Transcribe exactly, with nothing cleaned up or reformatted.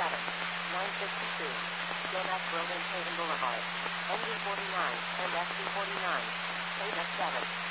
seven, nine fifty-two, Jonas Road and Hayden Boulevard, N D forty-nine, and S D forty-nine, K F seven.